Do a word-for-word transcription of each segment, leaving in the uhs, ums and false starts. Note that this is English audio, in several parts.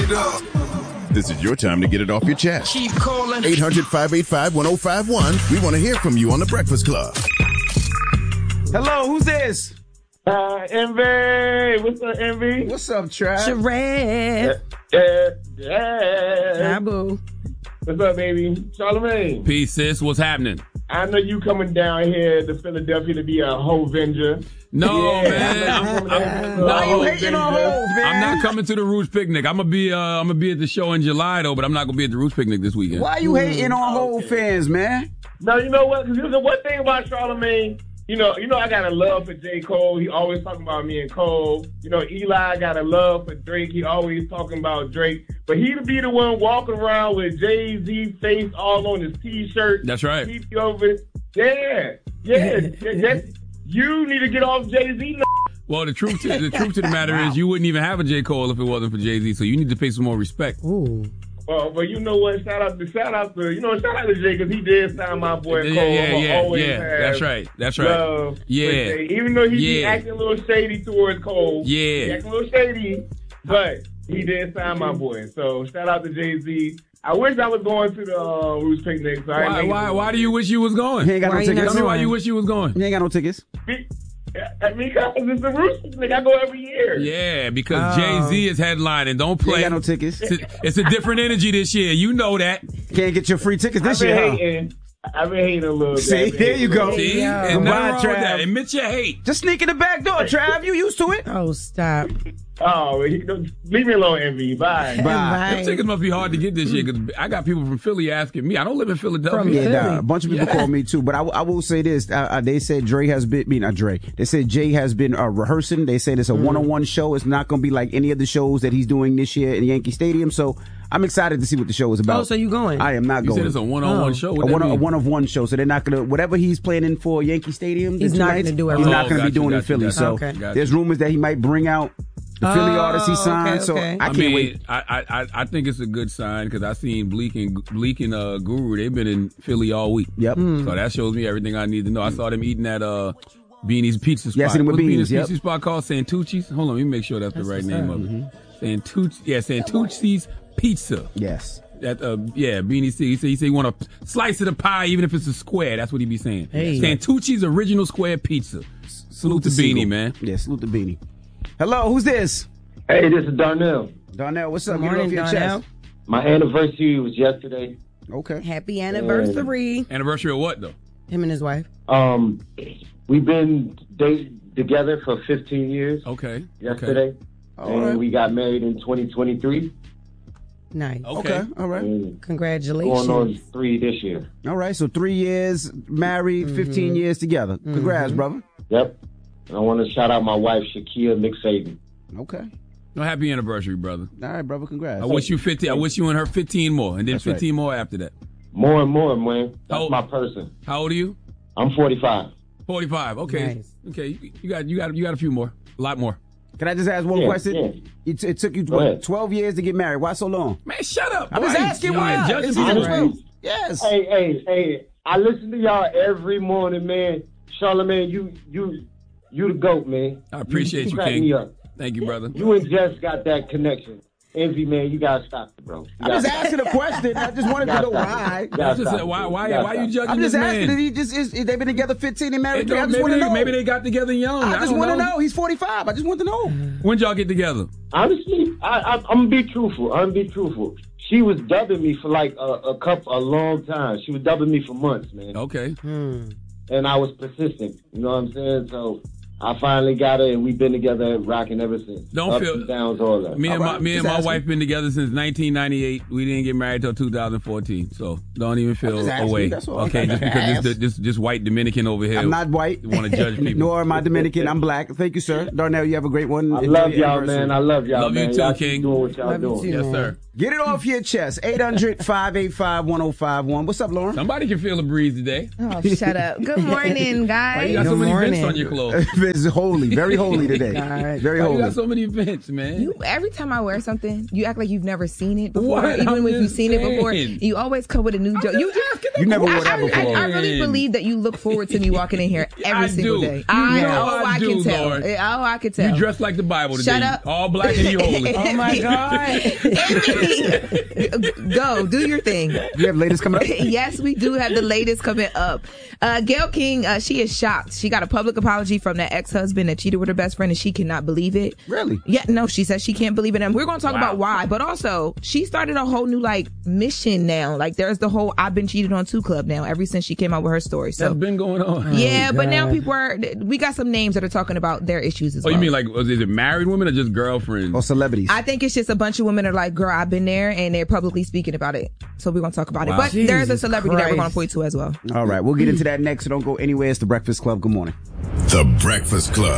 it up. This is your time to get it off your chest. Keep calling. eight hundred, five eight five, one oh five one. We want to hear from you on The Breakfast Club. Hello, who's this? Uh, Envy. What's up, Envy? What's up, Trav? Sheree. Yeah, yeah. Taboo. What's up, baby? Charlamagne. Peace, sis. What's happening? I know you coming down here to Philadelphia to be a Ho-Venger. No, Yeah, man. I'm, I'm, I'm, Why you hating on Hov, man? I'm not coming to the Roots Picnic. I'm gonna be uh, I'm gonna be at the show in July though, but I'm not gonna be at the Roots Picnic this weekend. Why you hating on Hov Okay. fans, man? No, you know what? Because the one thing about Charlamagne, you know, you know, I got a love for J. Cole. He always talking about me and Cole. You know, Eli got a love for Drake. He always talking about Drake. But he'd be the one walking around with Jay-Z face all on his T-shirt. That's right. He be over. Yeah, yeah. That's, you need to get off Jay-Z. Well, the truth to, the truth to the matter is you wouldn't even have a J. Cole if it wasn't for Jay-Z. So you need to pay some more respect. Ooh. Well, but you know what? Shout out to shout out to you know shout out to Jay because he did sign my boy Yeah, Cole. yeah, I'ma yeah, always yeah. have That's right. That's right. love for Yeah. Jay. Even though he be Yeah. acting a little shady towards Cole. Yeah. He acting a little shady, but he did sign my boy. So shout out to Jay-Z. I wish I was going to the uh, Roots Picnic. So I Why, ain't why, why do you wish you was going? He ain't got Why no you not tickets. Tell me why going? you wish you was going. He ain't got no tickets. Be- uh, because it's the Roots Picnic. I go every year. Yeah, because Oh. Jay-Z is headlining. Don't He play. ain't got no tickets. It's a, it's a different energy this year. You know that. Can't get your free tickets this I've been year, huh? hating. I've been hating a little bit. See, I've been here hating you a little go. bit. See? Yeah. And nothing Goodbye, wrong with Trav. that. Admit your hate. Just sneak in the back door, Trav. You used to it. Oh, stop. Oh, he- leave me alone, Envy. Bye. Bye. Bye. Them tickets must be hard to get this year because I got people from Philly asking me. I don't live in Philadelphia. From Yeah, Philly. nah, a bunch of people call me too, but I, I will say this: uh, uh, they said Dre has been, I mean, not Dre. They said Jay has been uh, rehearsing. They said it's a one-on-one show. It's not going to be like any of the shows that he's doing this year in Yankee Stadium. So I'm excited to see what the show is about. Oh, so you going? I am not You going. said it's a one-on-one Oh. show. a What that one, a mean? one of one show. So they're not gonna whatever he's planning for Yankee Stadium. He's the two not nights, gonna do it He's all. not Oh, going to be gotcha, doing it in gotcha, Philly. gotcha. So Okay. Gotcha. there's rumors that he might bring out the Philly Oh, artists he signed. okay, so okay. I I can't mean, wait. I, I I think it's a good sign because I seen Bleak and Bleak and uh, Guru. They've been in Philly all week. Yep. Hmm. So that shows me everything I need to know. I saw them eating at uh, Beanie's Pizza Spot. Yeah, I seen them with What's Beanie's, Beanie's yep. Pizza Spot called? Santucci's? Hold on, let me make sure that's, the right what's name up. of it. Santucci, yeah, Santucci's Pizza. Yes. That uh, yeah, Beanie C. He said he said he want a slice of the pie, even if it's a square. That's what he be saying. Hey. Santucci's original square pizza. Salute to Beanie, Seagull. man. Yeah, salute to Beanie. Hello, who's this? Hey, this is Darnell. Darnell, what's up? Good Get it morning, off your Darnell. chest. My anniversary was yesterday. Okay. Happy anniversary. Anniversary of what though? Him and his wife. Um, we've been dating together for fifteen years. Okay. Yesterday, All and right. we got married in twenty twenty-three. Nice. Okay. Okay. All right. And Congratulations. going on three this year. All right. So three years married, fifteen years together. Congrats, brother. Yep. And I want to shout out my wife, Shakia McSaden. Okay. No, happy anniversary, brother. All right, brother. Congrats. I wish you fifteen. I wish you and her fifteen more, and then That's right. fifteen more after that. More and more, man. That's Oh. my person. How old are you? I'm forty-five. Forty-five. Okay. Nice. Okay. You, you got you got you got a few more. A lot more. Can I just ask one Yeah, question? yeah. It, it took you Go what, ahead. twelve years to get married. Why so long? Man, shut up. I'm just boy. asking You why. ain't judging It's me. the Honestly. truth. Yes. Hey, hey, hey! I listen to y'all every morning, man. Charlamagne, you, you, you the goat, man. I appreciate you, crack King. me up. Thank you, brother. You and Jess got that connection. Envy, man, you gotta stop it, bro. You I'm gotta just stop asking a question. I just wanted to know why. You I gotta just stop said, it, why bro. why You gotta why you stop it. judging I'm just this asking. man? If he just is, they've been together fifteen and married It three. I don't- just want to maybe, know. maybe they got together young. I just don't want to know. He's forty-five. I just want to know. When y'all get together? Honestly, I, I, I'm gonna be truthful. I'm gonna be truthful. She was dubbing me for like a, a couple, a long time. She was dubbing me for months, man. Okay. And I was persistent. You know what I'm saying? So I finally got her, and we've been together, rocking ever since. Don't Ups feel- and downs, all that. Me and All my right, me and just my asking. wife been together since nineteen ninety-eight. We didn't get married till two thousand fourteen. So don't even feel just asking, away. that's all. Okay, just because this this this white Dominican over here. I'm not white. Want to judge people? Nor am I Dominican. I'm black. Thank you, sir. Darnell, you have a great one. I Enjoy love your y'all, anniversary. man. I love y'all, Love you man. too, y'all keep King. doing what y'all Love you doing. too. Yes, man. sir. Get it off your chest. eight hundred, five eight five, one oh five one. What's up, Lauren? Somebody can feel a breeze today. Oh, shut up. Good morning, Why guys. you got so Good many morning. vents on your clothes? It's holy. Very holy today. God. Very Why you holy. got so many vents, man? You, every time I wear something, you act like you've never seen it before. What? Even I'm if you've just seen it before, saying. you always come with a new joke. You just You never I, wore that I, before. I, I really believe that you look forward to me walking in here every I single do. day. You I, know oh, I I do, can tell. Lord. Oh, I can tell. You dress like the Bible today. Shut up. All black and you holy. Oh my God. Go, do your thing. You have latest coming up? Yes, we do have the latest coming up. Uh, Gayle King, uh, she is shocked. She got a public apology from that ex-husband that cheated with her best friend, and she cannot believe it. Really? Yeah, no, she says she can't believe it. And we're going to talk Wow. about why. But also, she started a whole new, like, mission now. Like, there's the whole I've been cheated on too club now, ever since she came out with her story. So That's been going on. yeah, Oh, but now God. people are, we got some names that are talking about their issues as Oh, well. you mean like, was it married women or just girlfriends? Or celebrities? I think it's just a bunch of women that are like, girl, I've been there, and they're publicly speaking about it. So we're going to talk about Wow. it. But there's a Jesus celebrity that we're going Christ. to point to as well. All right, we'll get into that next, so don't go anywhere. It's The Breakfast Club. Good morning. The Breakfast Club.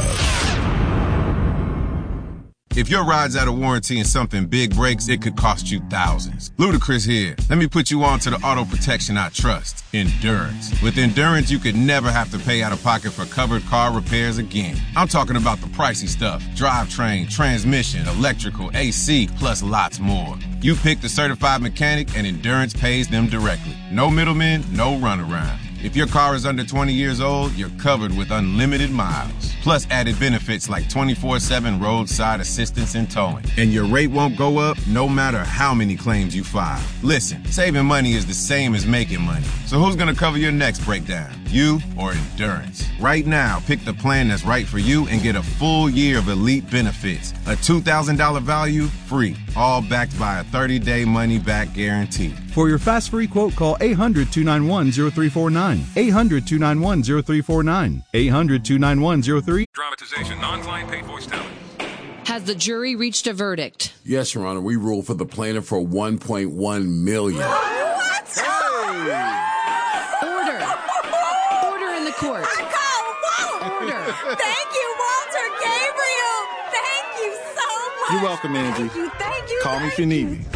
If your ride's out of warranty and something big breaks, it could cost you thousands. Ludacris here. Let me put you on to the auto protection I trust, Endurance. With Endurance, you could never have to pay out of pocket for covered car repairs again. I'm talking about the pricey stuff: drivetrain, transmission, electrical, A C, plus lots more. You pick the certified mechanic and Endurance pays them directly. No middlemen, no runaround. If your car is under twenty years old, you're covered with unlimited miles. Plus added benefits like twenty-four seven roadside assistance and towing. And your rate won't go up no matter how many claims you file. Listen, saving money is the same as making money. So who's gonna cover your next breakdown? You or Endurance? Right now, pick the plan that's right for you and get a full year of elite benefits. A two thousand dollars value, free. All backed by a thirty-day money-back guarantee. For your fast free quote, call eight hundred, two nine one, zero three four nine. eight hundred, two nine one, zero three four nine. eight hundred, two nine one, zero three. Dramatization, non-client paid voice talent. Has the jury reached a verdict? Yes, Your Honor. We ruled for the plaintiff for one point one million dollars. What? Hey! Order. Order in the court. Order. Thank you, Walter Gabriel. Thank you so much. You're welcome, Angie. Thank you. Thank you. Call me if you need me.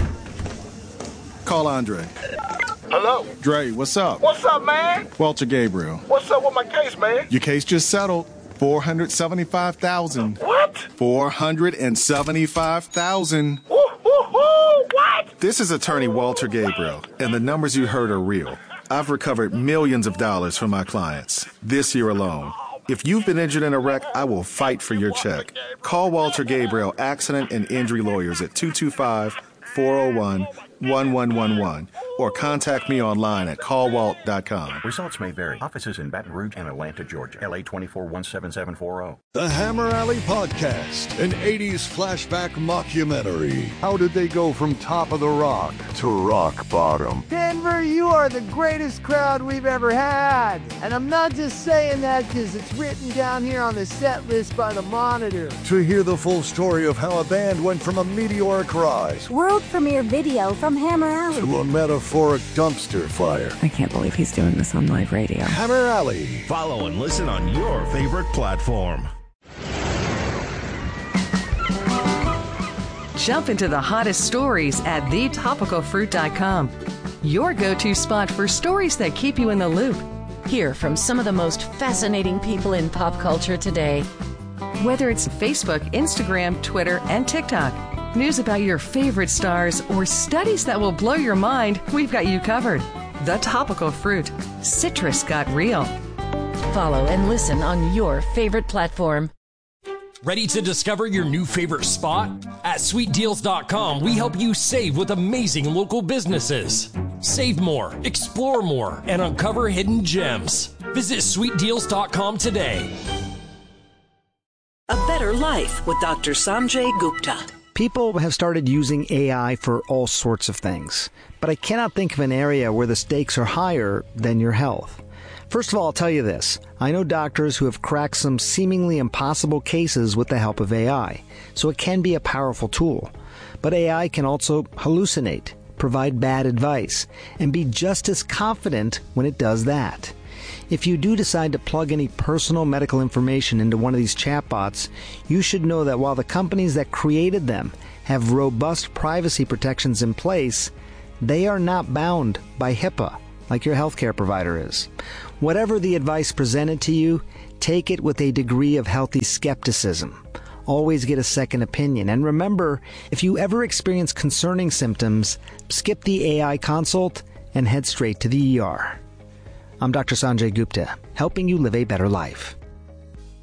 Call Andre. Hello? Dre, what's up? What's up, man? Walter Gabriel. What's up with my case, man? Your case just settled. four hundred seventy-five thousand dollars. What? four hundred seventy-five thousand dollars. Woo, woo, woo, what? This is attorney Walter Gabriel, and the numbers you heard are real. I've recovered millions of dollars from my clients this year alone. If you've been injured in a wreck, I will fight for your check. Call Walter Gabriel Accident and Injury Lawyers at two two five, four oh one, one one one one or contact me online at call walt dot com. Results may vary. Offices in Baton Rouge and Atlanta, Georgia. L A twenty-four one seven seven four zero. The Hammer Alley Podcast, an eighties flashback mockumentary. How did they go from top of the rock to rock bottom? Denver, you are the greatest crowd we've ever had. And I'm not just saying that because it's written down here on the set list by the Monitor. To hear the full story of how a band went from a meteoric rise world premiere video from Hammer Alley to a metaphoric dumpster fire. I can't believe he's doing this on live radio. Hammer Alley. Follow and listen on your favorite platform. Jump into the hottest stories at the topical fruit dot com. Your go-to spot for stories that keep you in the loop. Hear from some of the most fascinating people in pop culture today. Whether it's Facebook, Instagram, Twitter, and TikTok, news about your favorite stars, or studies that will blow your mind, we've got you covered. The Topical Fruit. Citrus got real. Follow and listen on your favorite platform. Ready to discover your new favorite spot? At sweet deals dot com, we help you save with amazing local businesses. Save more, explore more, and uncover hidden gems. Visit sweet deals dot com today. A Better Life with Doctor Sanjay Gupta. People have started using A I for all sorts of things, but I cannot think of an area where the stakes are higher than your health. First of all, I'll tell you this. I know doctors who have cracked some seemingly impossible cases with the help of A I, so it can be a powerful tool. But A I can also hallucinate, provide bad advice, and be just as confident when it does that. If you do decide to plug any personal medical information into one of these chatbots, you should know that while the companies that created them have robust privacy protections in place, they are not bound by HIPAA like your healthcare provider is. Whatever the advice presented to you, take it with a degree of healthy skepticism. Always get a second opinion. And remember, if you ever experience concerning symptoms, skip the A I consult and head straight to the E R. I'm Doctor Sanjay Gupta, helping you live a better life.